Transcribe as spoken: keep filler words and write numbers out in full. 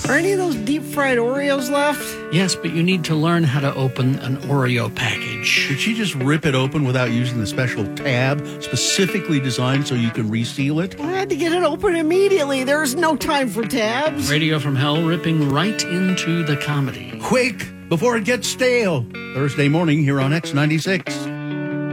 Are any of those deep-fried Oreos left? Yes, but you need to learn how to open an Oreo package. Did she just rip it open without using the special tab specifically designed so you can reseal it? I had to get it open immediately. There's no time for tabs. Radio from Hell ripping right into the comedy. Quick, before it gets stale. Thursday morning here on X ninety-six.